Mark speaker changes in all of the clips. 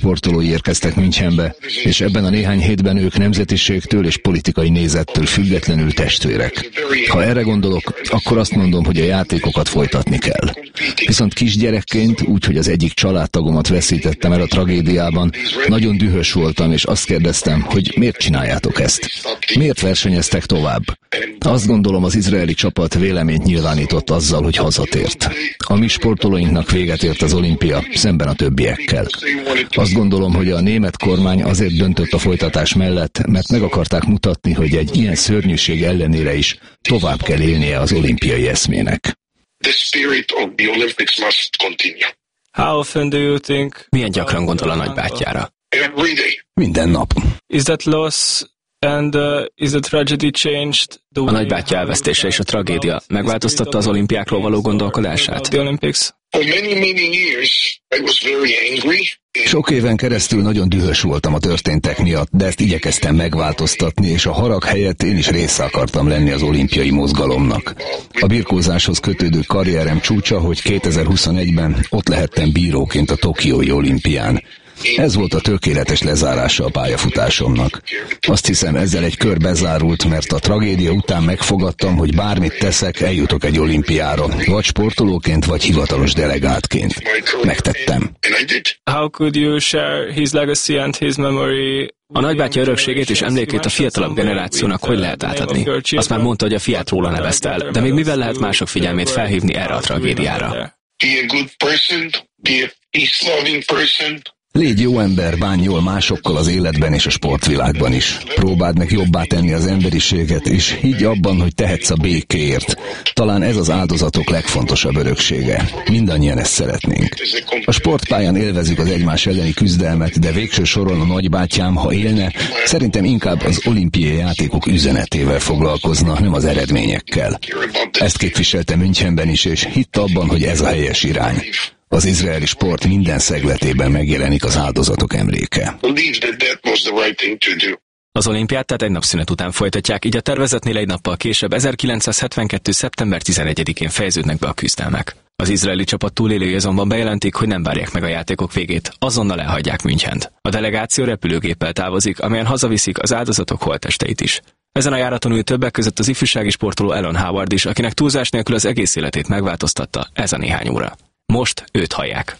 Speaker 1: sportolói érkeztek Münchenbe, és ebben a néhány hétben ők nemzetiségtől és politikai nézettől függetlenül testvérek. Ha erre gondolok, akkor azt mondom, hogy a játékokat folytatni kell. Viszont kisgyerekként, úgy, hogy az egyik családtagomat veszítettem el a tragédiában, nagyon dühös voltam, és azt kérdeztem, hogy miért csináljátok ezt? Miért versenyeztek tovább? Azt gondolom, az izraeli csapat véleményt nyilvánított azzal, hogy hazatért. A mi sportolóinknak véget ért az olimpia, szemben a többiekkel. Azt gondolom, hogy a német kormány azért döntött a folytatás mellett, mert meg akarták mutatni, hogy egy ilyen szörnyűség ellenére is tovább kell élnie az olimpiai eszmének.
Speaker 2: How often do you think?
Speaker 3: Milyen gyakran gondol a nagybátyjára?
Speaker 1: Minden nap.
Speaker 2: Is that loss and is the tragedy changed?
Speaker 3: A nagybátyja elvesztése és a tragédia megváltoztatta az olimpiákról való gondolkodását?
Speaker 2: The Olympics?
Speaker 1: Sok éven keresztül nagyon dühös voltam a történtek miatt, de ezt igyekeztem megváltoztatni, és a harag helyett én is része akartam lenni az olimpiai mozgalomnak. A birkózáshoz kötődő karrierem csúcsa, hogy 2021-ben ott lehettem bíróként a tokiói olimpián. Ez volt a tökéletes lezárása a pályafutásomnak. Azt hiszem, ezzel egy kör bezárult, mert a tragédia után megfogadtam, hogy bármit teszek, eljutok egy olimpiára, vagy sportolóként, vagy hivatalos delegáltként. Megtettem.
Speaker 2: How could you share his legacy and his memory?
Speaker 3: A nagybátyja örökségét és emlékét a fiatalabb generációnak hogy lehet átadni? Azt már mondta, hogy a fiát róla nevezte el, de még mivel lehet mások figyelmét felhívni erre a tragédiára?
Speaker 1: Légy jó ember, bánj jól másokkal az életben és a sportvilágban is. Próbáld meg jobbá tenni az emberiséget, és higgy abban, hogy tehetsz a békéért. Talán ez az áldozatok legfontosabb öröksége. Mindannyian ezt szeretnénk. A sportpályán élvezzük az egymás elleni küzdelmet, de végső soron a nagybátyám, ha élne, szerintem inkább az olimpiai játékok üzenetével foglalkozna, nem az eredményekkel. Ezt képviselte Münchenben is, és hitt abban, hogy ez a helyes irány. Az izraeli sport minden szegletében megjelenik az áldozatok emléke.
Speaker 3: Az olimpiát tehát egy napszünet után folytatják, így a tervezetnél egy nappal később, 1972. szeptember 11-én fejeződnek be a küzdelmek. Az izraeli csapat túlélői azonban bejelentik, hogy nem várják meg a játékok végét, azonnal elhagyják Münchent. A delegáció repülőgéppel távozik, amelyen hazaviszik az áldozatok holttesteit is. Ezen a járaton ül többek között az ifjúsági sportoló Alan Howard is, akinek túlzás nélkül az egész életét megváltoztatta ez a néhány óra. Most őt hallják.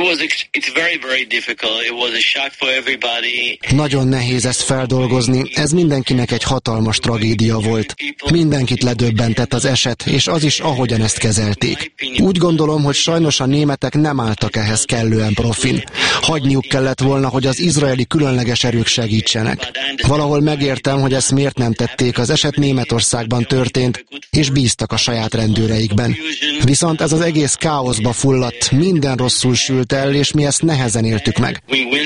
Speaker 4: Nagyon nehéz ezt feldolgozni, ez mindenkinek egy hatalmas tragédia volt. Mindenkit ledöbbentett az eset, és az is, ahogyan ezt kezelték. Úgy gondolom, hogy sajnos a németek nem álltak ehhez kellően profin. Hagyniuk kellett volna, hogy az izraeli különleges erők segítsenek. Valahol megértem, hogy ezt miért nem tették, az eset Németországban történt, és bíztak a saját rendőreikben. Viszont ez az egész káoszba fulladt, minden rosszul sült el, és mi ezt nehezen éltük meg.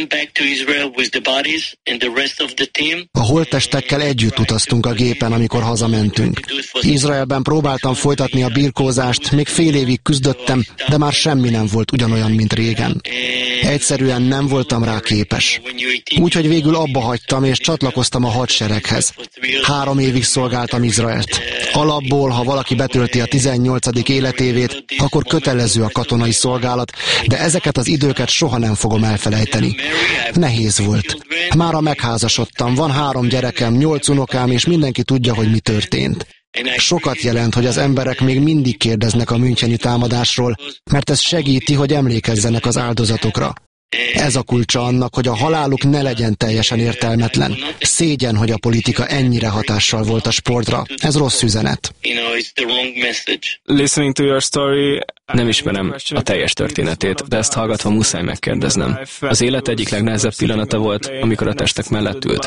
Speaker 4: A holttestekkel együtt utaztunk a gépen, amikor hazamentünk. Izraelben próbáltam folytatni a birkózást, még fél évig küzdöttem, de már semmi nem volt ugyanolyan, mint régen. Egyszerűen nem voltam rá képes. Úgyhogy végül abba hagytam, és csatlakoztam a hadsereghez. 3 évig szolgáltam Izraelt. Alapból, ha valaki betölti a 18. életévét, akkor kötelező a katonai szolgálat, de ezeket az időket soha nem fogom elfelejteni. Nehéz volt. Mára megházasodtam, van 3 gyerekem, 8 unokám, és mindenki tudja, hogy mi történt. Sokat jelent, hogy az emberek még mindig kérdeznek a müncheni támadásról, mert ez segíti, hogy emlékezzenek az áldozatokra. Ez a kulcsa annak, hogy a haláluk ne legyen teljesen értelmetlen. Szégyen, hogy a politika ennyire hatással volt a sportra. Ez rossz üzenet.
Speaker 2: Listening to your story,
Speaker 3: Nem ismerem a teljes történetét, de ezt hallgatva muszáj megkérdeznem. Az élet egyik legnehezebb pillanata volt, amikor a testek mellett ült.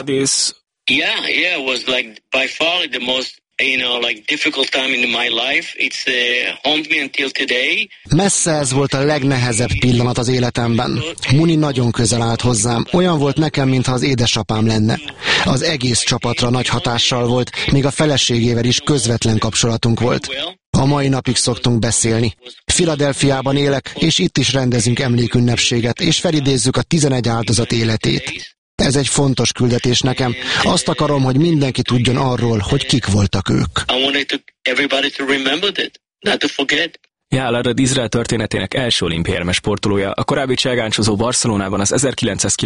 Speaker 4: Messze ez volt a legnehezebb pillanat az életemben. Muni nagyon közel állt hozzám, olyan volt nekem, mintha az édesapám lenne. Az egész csapatra nagy hatással volt, még a feleségével is közvetlen kapcsolatunk volt. A mai napig szoktunk beszélni. Philadelphiában élek, és itt is rendezünk emlékünnepséget, és felidézzük a 11 áldozat életét. Ez egy fontos küldetés nekem. Azt akarom, hogy mindenki tudjon arról, hogy kik voltak ők.
Speaker 3: Yael Arad Izrael történetének első olimpiai érmes sportolója, a korábbi cselgáncsozó Barcelonában az 1990